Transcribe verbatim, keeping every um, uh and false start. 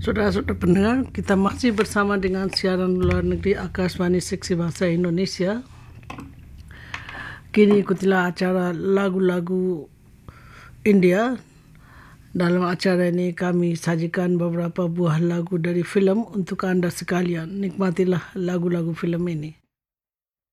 Saudara-saudara pendengar, kita masih bersama dengan siaran luar negeri Akashvani Seksi Bahasa Indonesia. Kini ikutilah acara lagu-lagu India. Dalam acara ini kami sajikan beberapa buah lagu dari filem untuk anda sekalian. Nikmatilah lagu-lagu filem ini.